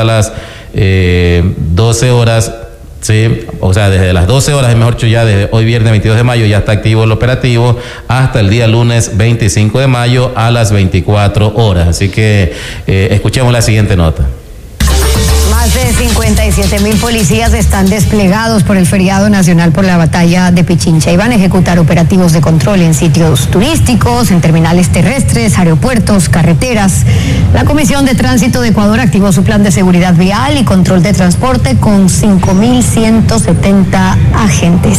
a las 12 horas. Sí, o sea, desde las 12 horas, mejor dicho, ya desde hoy viernes 22 de mayo ya está activo el operativo hasta el día lunes 25 de mayo a las 24 horas. Así que escuchemos la siguiente nota. Más de 57,000 policías están desplegados por el feriado nacional por la batalla de Pichincha y van a ejecutar operativos de control en sitios turísticos, en terminales terrestres, aeropuertos, carreteras. La Comisión de Tránsito de Ecuador activó su plan de seguridad vial y control de transporte con 5,170 agentes.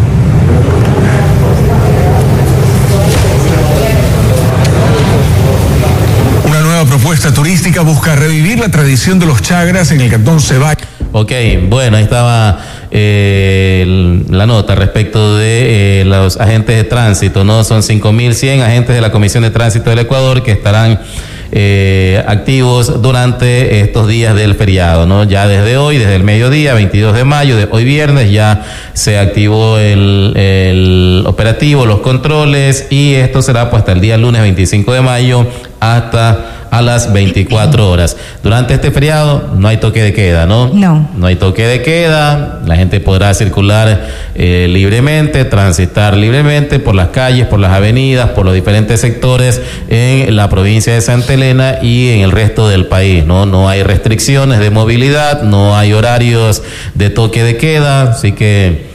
Propuesta turística busca revivir la tradición de los chagras en el cantón Ceballos. Ok, bueno, ahí estaba la nota respecto de los agentes de tránsito, ¿no? Son 5,100 agentes de la Comisión de Tránsito del Ecuador que estarán activos durante estos días del feriado, ¿no? Ya desde hoy, desde el mediodía, 22 de mayo, de hoy viernes, ya se activó el operativo, los controles, y esto será pues hasta el día lunes 25 de mayo hasta a las 24 horas. Durante este feriado no hay toque de queda, ¿no? No hay toque de queda, la gente podrá circular libremente, transitar libremente por las calles, por las avenidas, por los diferentes sectores en la provincia de Santa Elena y en el resto del país, ¿no? No hay restricciones de movilidad, no hay horarios de toque de queda, así que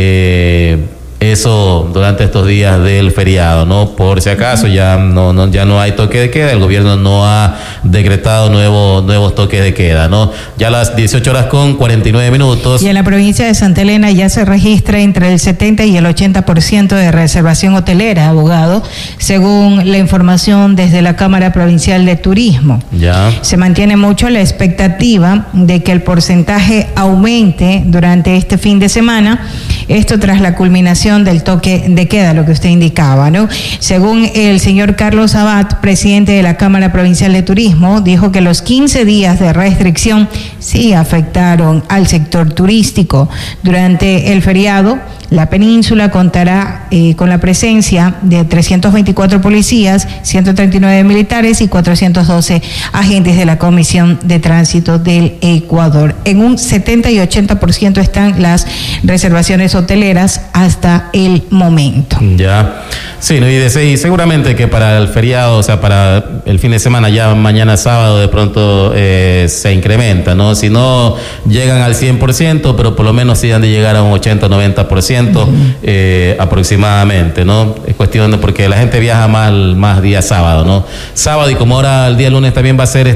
eso durante estos días del feriado, ¿no? Por si acaso ya no hay toque de queda, el gobierno no ha decretado nuevos toques de queda, ¿no? Ya a las 18 horas con 49 minutos. Y en la provincia de Santa Elena ya se registra entre el 70 y el 80% de reservación hotelera, abogado, según la información desde la Cámara Provincial de Turismo. Ya. Se mantiene mucho la expectativa de que el porcentaje aumente durante este fin de semana, esto tras la culminación del toque de queda, lo que usted indicaba, ¿no? Según el señor Carlos Abad, presidente de la Cámara Provincial de Turismo, dijo que los 15 días de restricción sí afectaron al sector turístico. Durante el feriado, la península contará con la presencia de 324 policías, 139 militares y 412 agentes de la Comisión de Tránsito del Ecuador. En un 70 y 80% están las reservaciones hoteleras hasta el momento. Ya, sí, ¿no? Y seguramente que para el feriado, o sea, para el fin de semana, ya mañana sábado de pronto se incrementa, ¿no? Si no llegan al 100%, pero por lo menos sí han de llegar a un 80 o 90% aproximadamente, ¿no? Es cuestión de, porque la gente viaja más día sábado, ¿no? Sábado, y como ahora el día lunes también va a ser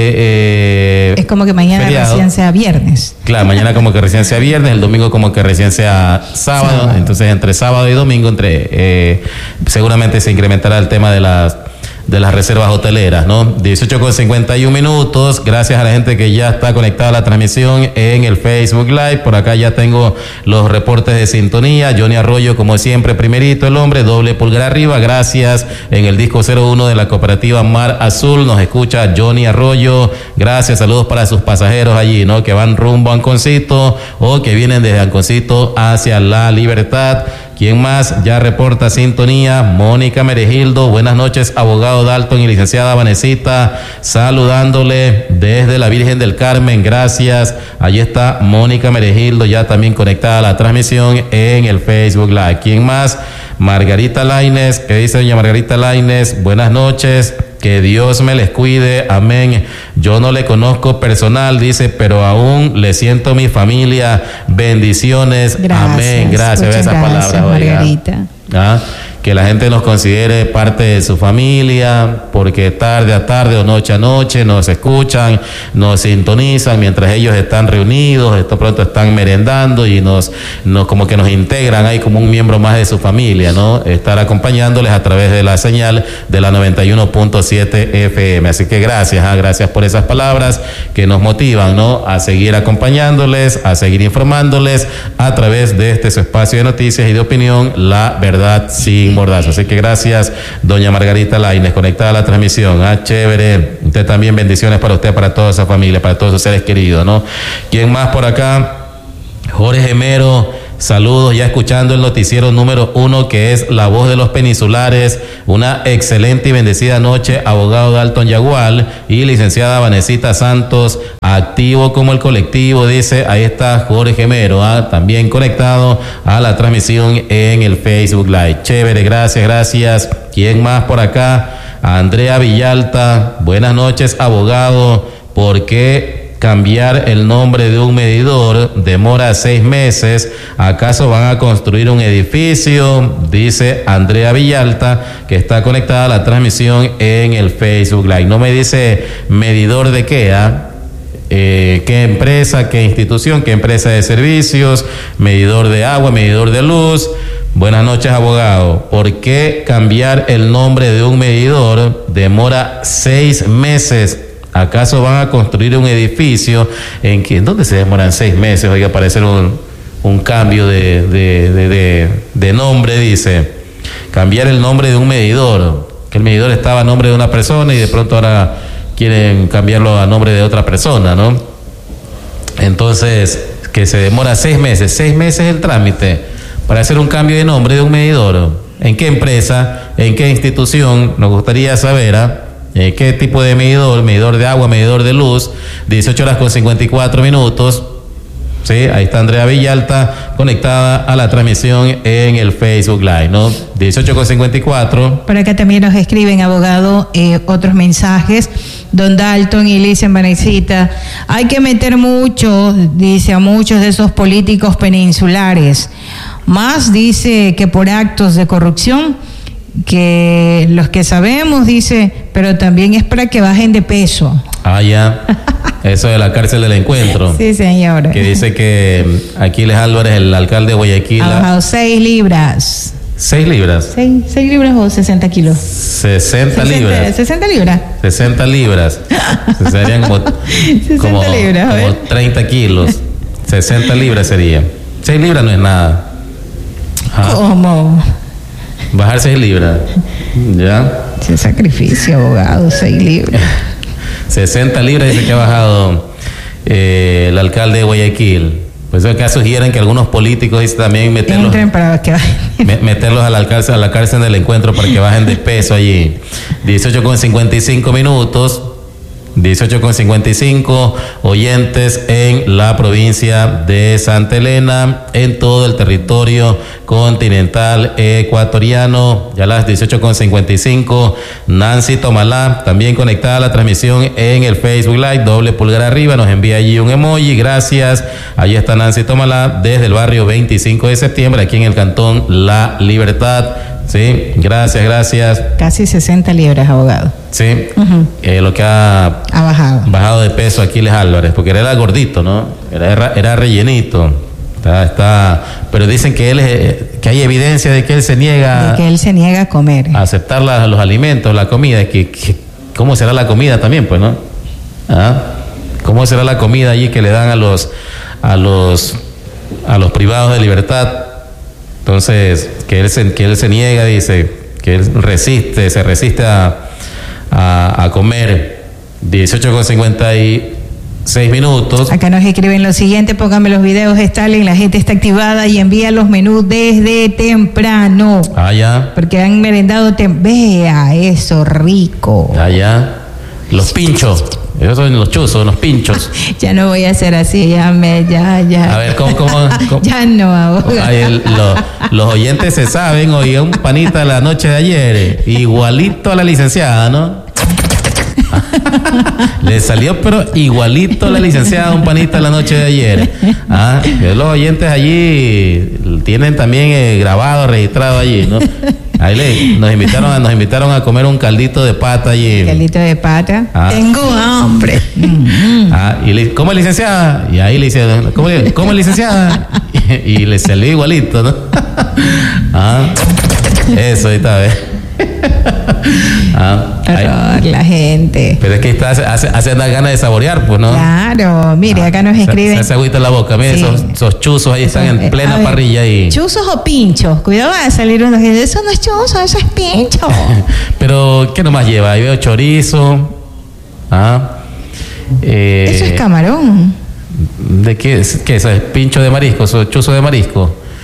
es como que mañana feriado, recién sea viernes. Claro, mañana como que recién sea viernes, el domingo como que recién sea sábado. Entonces entre sábado y domingo seguramente se incrementará el tema de las reservas hoteleras, ¿no? 18 con 51 minutos. Gracias a la gente que ya está conectada a la transmisión en el Facebook Live. Por acá ya tengo los reportes de sintonía. Johnny Arroyo, como siempre, primerito el hombre, doble pulgar arriba. Gracias. En el disco 01 de la cooperativa Mar Azul nos escucha Johnny Arroyo. Gracias. Saludos para sus pasajeros allí, ¿no? Que van rumbo a Anconcito o que vienen desde Anconcito hacia La Libertad. ¿Quién más? Ya reporta sintonía. Mónica Meregildo. Buenas noches, abogado Dalton y licenciada Vanesita, saludándole desde la Virgen del Carmen. Gracias. Allí está Mónica Meregildo, ya también conectada a la transmisión en el Facebook Live. ¿Quién más? Margarita Lainez. ¿Qué dice doña Margarita Lainez? Buenas noches. Que Dios me les cuide, amén. Yo no le conozco personal, dice, pero aún le siento mi familia. Bendiciones, gracias, amén. Gracias, esas palabras, Margarita. Que la gente nos considere parte de su familia, porque tarde a tarde o noche a noche nos escuchan, nos sintonizan mientras ellos están reunidos, esto pronto están merendando y nos como que nos integran ahí como un miembro más de su familia, ¿no? Estar acompañándoles a través de la señal de la 91.7 FM. Así que gracias por esas palabras que nos motivan, ¿no? A seguir acompañándoles, a seguir informándoles a través de este su espacio de noticias y de opinión, La Verdad Sin Mordazo. Así que gracias, doña Margarita Lainez, conectada a la transmisión. Chévere. Usted también, bendiciones para usted, para toda esa familia, para todos sus seres queridos, ¿no? ¿Quién más por acá? Jorge Mero. Saludos, ya escuchando el noticiero número 1, que es La Voz de los Peninsulares. Una excelente y bendecida noche, abogado Dalton Yagual y licenciada Vanesita Santos, activo como el colectivo, dice. Ahí está Jorge Mero, también conectado a la transmisión en el Facebook Live. Chévere, gracias. ¿Quién más por acá? Andrea Villalta, buenas noches, abogado. ¿Por qué cambiar el nombre de un medidor demora 6 meses? ¿Acaso van a construir un edificio? Dice Andrea Villalta, que está conectada a la transmisión en el Facebook Live. No me dice medidor de qué, qué empresa, qué institución, qué empresa de servicios, medidor de agua, medidor de luz. Buenas noches, abogado. ¿Por qué cambiar el nombre de un medidor demora 6 meses? ¿Acaso van a construir un edificio en dónde se demoran 6 meses? Oiga, para hacer un cambio de nombre, dice. Cambiar el nombre de un medidor. Que el medidor estaba a nombre de una persona y de pronto ahora quieren cambiarlo a nombre de otra persona, ¿no? Entonces, que se demora 6 meses. 6 meses el trámite para hacer un cambio de nombre de un medidor. ¿En qué empresa? ¿En qué institución? Nos gustaría saber, ¿qué tipo de medidor? Medidor de agua, medidor de luz. 18:54. Sí, ahí está Andrea Villalta conectada a la transmisión en el Facebook Live, ¿no? 18:54. Por acá también nos escriben, abogado, otros mensajes. Don Dalton y Liz en Vanesita, hay que meter mucho, dice, a muchos de esos políticos peninsulares. Más, dice, que por actos de corrupción, que los que sabemos, dice, pero también es para que bajen de peso. Ya. Eso de la cárcel del encuentro. Sí, señora. Que dice que Aquiles Álvarez, el alcalde de Guayaquil, ha bajado 6 libras. 6 libras. 6 libras o 60 kilos. 60 libras. 60 libras. 60 libras. Serían como 60 libras, como 30 kilos. 60 libras sería. 6 libras no es nada. ¿Cómo? Bajar 6 libras. ¿Ya? Ese sacrificio, abogado, 6 libras. 60 libras dice que ha bajado el alcalde de Guayaquil. Pues acá sugieren que algunos políticos dice también meterlos a la cárcel del encuentro para que bajen de peso allí. 18:55. 18:55, oyentes en la provincia de Santa Elena, en todo el territorio continental ecuatoriano. Ya a las 18:55, Nancy Tomalá, también conectada a la transmisión en el Facebook Live, doble pulgar arriba, nos envía allí un emoji, gracias. Allí está Nancy Tomalá, desde el barrio 25 de septiembre, aquí en el cantón La Libertad. Sí, gracias. Casi 60 libras, abogado. Sí, lo que ha bajado de peso Aquiles Álvarez, porque era gordito, ¿no? Era rellenito. Pero dicen que que hay evidencia de que él se niega. De que él se niega a comer. A aceptar los alimentos, la comida. ¿Cómo será la comida también, pues, no? ¿Cómo será la comida allí que le dan a los privados de libertad? Entonces, que él se niega, dice, que él se resiste a comer. 18:56. Acá nos escriben lo siguiente: pónganme los videos de Stalin, la gente está activada y envía los menús desde temprano. Ya. Porque han merendado, vea eso, rico. Ya. Los pinchos. Esos son los chuzos, los pinchos. Ya no voy a hacer así, ya. A ver, ¿cómo? Ya no, abogado. Los oyentes se saben, oiga, un panita la noche de ayer, igualito a la licenciada, ¿no? Le salió, pero igualito a la licenciada, un panita la noche de ayer. Los oyentes allí tienen también grabado, registrado allí, ¿no? Ahí nos invitaron a comer un caldito de pata allí. Caldito de pata. Tengo hambre. ¿Cómo es, licenciada? Y ahí le dice, ¿cómo es, licenciada? Y le salió igualito, ¿no? Eso, ahí está, ¿ves? La gente. Pero es que hace dar ganas de saborear, pues, ¿no? Claro, mire, acá nos escriben. Se hace agüita en la boca, mire, esos chuzos ahí están en plena parrilla ahí. ¿Chuzos o pinchos? Cuidado, va a salir uno que dice, eso no es chuzo, eso es pincho. Pero, ¿qué nomás lleva? Ahí veo chorizo. Eso es camarón. ¿De qué? ¿Qué eso es? ¿Pincho de marisco? ¿Eso es chuzo de marisco?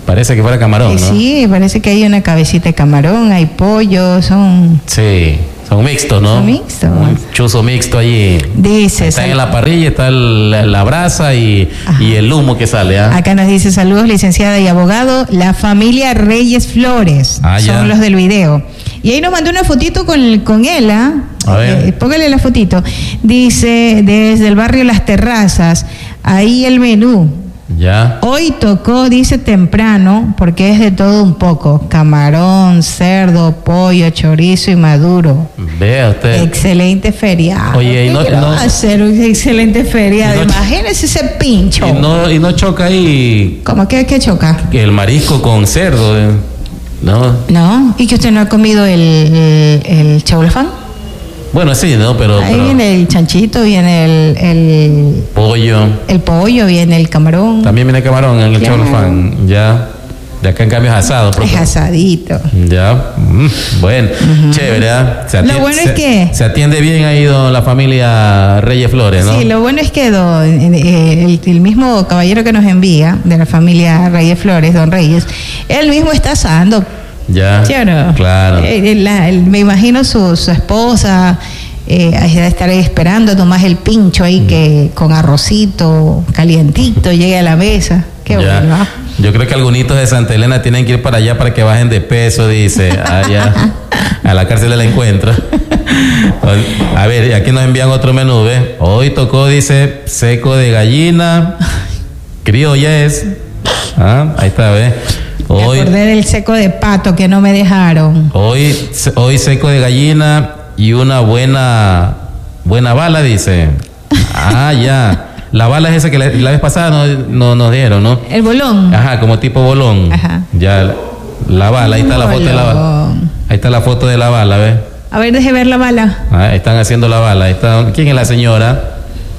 Parece que fuera camarón, ¿no? Sí, parece que hay una cabecita de camarón, hay pollo, son... Sí, son mixtos, ¿no? Son mixtos. Un chuzo mixto allí. Dice... Está en la parrilla, está la brasa y el humo que sale, ¿ah? Acá nos dice, saludos, licenciada y abogado, la familia Reyes Flores, son los del video. Y ahí nos mandó una fotito con él, ¿ah? A ver. Póngale la fotito. Dice, desde el barrio Las Terrazas, ahí el menú. Ya. Hoy tocó, dice, temprano, porque es de todo un poco. Camarón, cerdo, pollo, chorizo y maduro. Vea usted. Excelente feriado. Oye, y no va a hacer un excelente feriado. Imagínese ese pincho. Y no choca ahí. ¿Cómo que choca? El marisco con cerdo, ¿no? No. ¿Y que usted no ha comido el chaulafán? Bueno, sí, ¿no? Pero viene el chanchito, viene el pollo. El pollo, viene el camarón. También viene camarón en el chaulafán, ya. De acá en cambio es asado. Es asadito. Ya. Bueno, chévere, ¿eh? Lo bueno es que... Se atiende bien ahí la familia Reyes Flores, ¿no? Sí, lo bueno es que el mismo caballero que nos envía, de la familia Reyes Flores, don Reyes, él mismo está asando. Ya. ¿Sí o no? Claro. Me imagino su esposa debe estar ahí esperando nomás el pincho ahí que con arrocito calientito llegue a la mesa. Qué ya. bueno. ¿Ah? Yo creo que algunos de Santa Elena tienen que ir para allá para que bajen de peso, dice, allá a la cárcel del encuentro. A ver, aquí nos envían otro menú, ¿ves? Hoy tocó, dice, seco de gallina, criolla es. Ahí está, ¿ves? Hoy, me acordé del seco de pato que no me dejaron. Hoy seco de gallina y una buena bala, dice. Ya. La bala es esa que la vez pasada no nos dieron, ¿no? El bolón. Ajá, como tipo bolón. Ajá. Ya, la bala, ahí está la foto de la bala. Ahí está la foto de la bala, ¿ves? A ver, deje ver la bala. Están haciendo la bala. ¿Quién es la señora?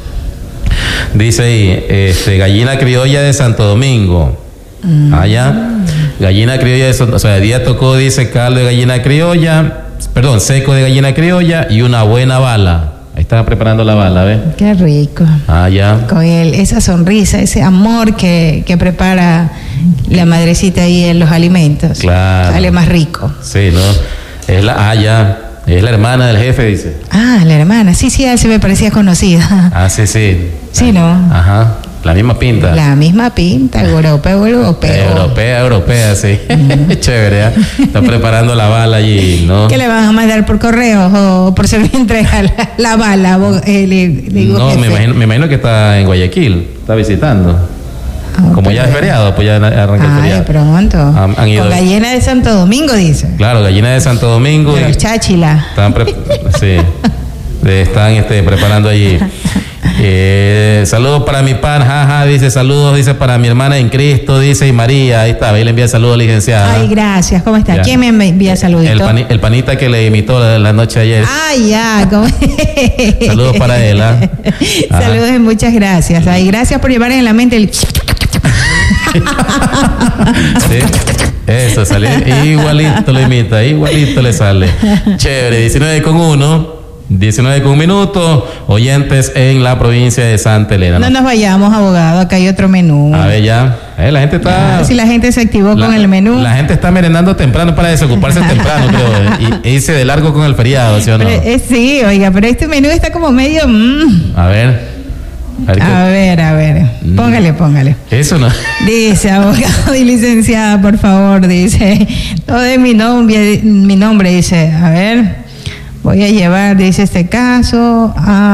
Dice ahí, gallina criolla de Santo Domingo. Ya. Gallina criolla de Santo, o sea, el día tocó, dice, caldo de gallina criolla, perdón, seco de gallina criolla y una buena bala. Ahí están preparando la bala, ¿ves? Qué rico. Ya. Con esa sonrisa, ese amor que prepara la madrecita ahí en los alimentos. Claro. Sale más rico. Sí, ¿no? Es ya. Es la hermana del jefe, dice. La hermana. Sí, se me parecía conocida. Sí. Sí, ¿no? Ajá. La misma pinta. La misma pinta, europeo. Europea, sí. Chévere, ¿eh? Está preparando la bala allí, ¿no? ¿Qué le van a mandar por correo o por servir entrega la bala? No, me imagino que está en Guayaquil, está visitando. Como ya es feriado, pues ya arranca el feriado. Pronto. Han ido. Con gallina de Santo Domingo, dice. Claro, gallina de Santo Domingo. De los Cháchila. Están preparando allí. Saludos para mi pan, dice, saludos, dice, para mi hermana en Cristo, dice, y María, ahí está, ahí le envía saludos a la licenciada. Ay, gracias, ¿cómo está? Ya. ¿Quién me envía saluditos? El panita que le imitó la noche ayer. Saludos para él, Saludos y muchas gracias. Ay, gracias por llevar en la mente el... Sí, eso, sale igualito lo imita, igualito le sale. Chévere, 19:01, oyentes en la provincia de Santa Elena. No nos vayamos, abogado, acá hay otro menú. A ver, ya. La gente está... Si la gente se activó con el menú. La gente está merendando temprano para desocuparse temprano, creo. Y irse de largo con el feriado, ¿sí o no? Sí, oiga, pero este menú está como medio... A ver. A ver. Póngale. Eso no. Dice, abogado y licenciada, por favor, dice. Todo es mi nombre, dice. A ver. Voy a llevar, dice, este caso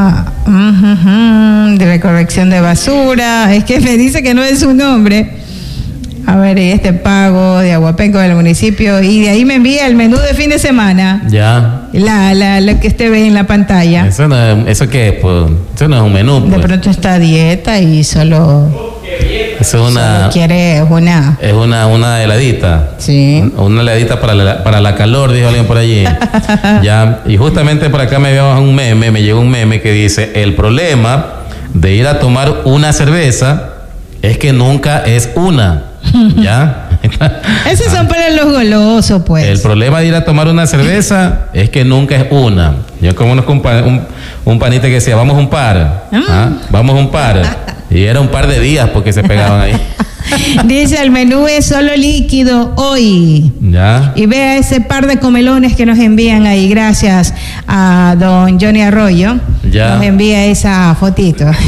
de recolección de basura. Es que me dice que no es su nombre. A ver, y este pago de Aguapenco del municipio. Y de ahí me envía el menú de fin de semana. Ya. La que usted ve en la pantalla. ¿Eso qué es? Pues, eso no es un menú. Pues. De pronto está a dieta y solo... Eso es una... quiere una... Es una heladita. Sí. Una heladita para la calor, dijo alguien por allí. Ya. Y justamente por acá me llegó un meme que dice, el problema de ir a tomar una cerveza es que nunca es una. ¿Ya? Esos son para los golosos, pues. El problema de ir a tomar una cerveza es que nunca es una. Yo como un panita que decía, vamos un par. Vamos un par. Y era un par de días porque se pegaban ahí. Dice, el menú es solo líquido hoy. Ya. Y vea ese par de comelones que nos envían ahí. Gracias a don Johnny Arroyo. Ya. Nos envía esa fotito.